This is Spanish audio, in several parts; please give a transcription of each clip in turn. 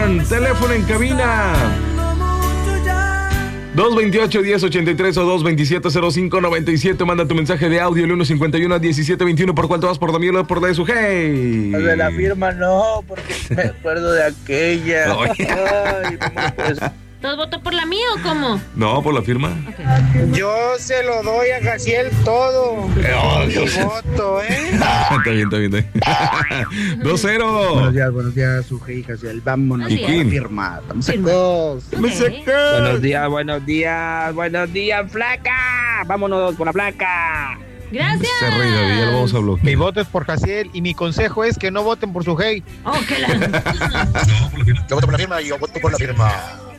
llaman. Teléfono en cabina 228-1083 o 227-0597. Manda tu mensaje de audio el 151-1721. ¿Por cuál te vas? ¿Por Damián o por la de su hey? De la firma no, porque me acuerdo de aquella. Ay, pues. ¿Todos votan por la mía o cómo? No, por la firma. Okay. Yo se lo doy a Jaciel todo. Dios. Voto, Está bien. 2-0. Buenos días, Sujei y Jaciel. Vámonos ¿Y por quién? la firma. Estamos secos. Me secé. Buenos días, flaca. Vámonos por la placa. Gracias. Se ríe, David, ya lo vamos a bloquear. Mi voto es por Jaciel y mi consejo es que no voten por Sujei. Oh, que la... Yo voto por la firma y yo voto por la firma.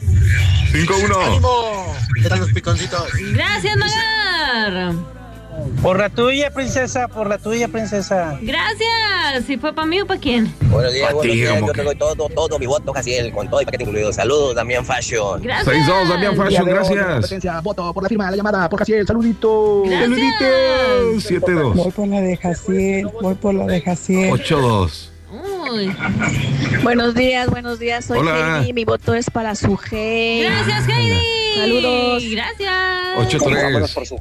5-1. ¡Ánimo! ¿Qué tal los piconcitos? Gracias, Magar. Por la tuya, princesa, por la tuya, princesa. Gracias. ¿Si fue para mí o para quién? Buenos días, Pa' ti, Yo como te doy todo mi voto, Jaciel, con todo el paquete incluido. Saludos, Damián Fashion. Gracias. 6-2, Damián Fashion, gracias. Voto por la firma de la llamada, por Jaciel, saludito. Gracias. 7-2. Voy por la de Jaciel. 8-2. Uy. Buenos días, soy Hola. Heidi, mi voto es para Sujei. Gracias, Heidi. Saludos. Gracias. 8-3. Por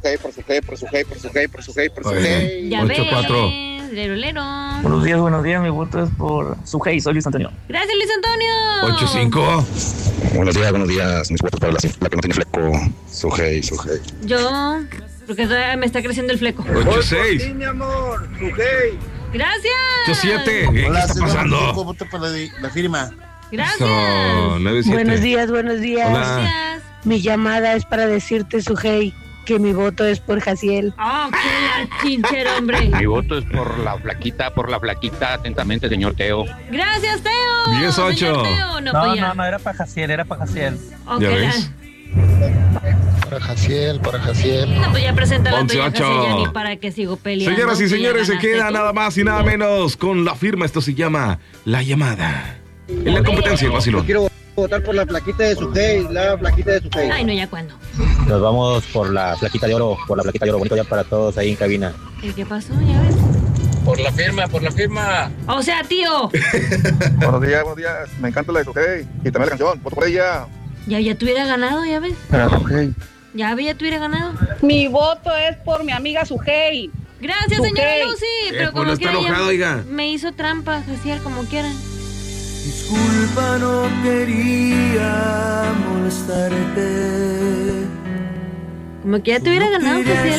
su Sujei. Ya 8-4. ves, lero. Buenos días, mi voto es por Sujei, soy Luis Antonio. Gracias, Luis Antonio. 8-5. Buenos días. Mis votos para la que no tiene fleco. Sujei. Yo, porque todavía me está creciendo el fleco. 8-6. mi amor, Sujei. Gracias. 8-7. ¿Qué está pasando? Voto por la firma. Gracias. Eso, 9-7. Buenos días. Hola. Gracias. Mi llamada es para decirte, Sujei, que mi voto es por Jaciel. Oh, qué chinchero, hombre. Mi voto es por la flaquita, atentamente, señor Teo. Gracias, Teo. 10-8. Señor Teo. No, era para Jaciel, Oh, ¿Ya que ves? Para Jaciel. No, pues ya presenta la 11-8. tuya, Jaciel, ya ni para qué sigo peleando. Señoras y que ya señores, se ganaste queda tú. nada más y nada menos con la firma. Esto se llama La Llamada. En la competencia, el vacilón. Quiero votar por la plaquita de Sujei, Ay, no, ya cuándo. Nos vamos por la plaquita de oro, bonito ya para todos ahí en cabina. ¿El qué pasó? Ya ves. Por la firma. O sea, tío. Buenos días. Me encanta la de Sujei. Y también la canción. Voto por ella. Ya te hubiera ganado, ya ves. Para Sujei. Ya te hubiera ganado. Mi voto es por mi amiga Sujei. Gracias, señora Lucy. Pero como está quiera, enojado, ya oiga. me hizo trampa, Jaciel, como quieran. Disculpa, no quería molestarte. Como que ya te hubiera ganado, Jaciel.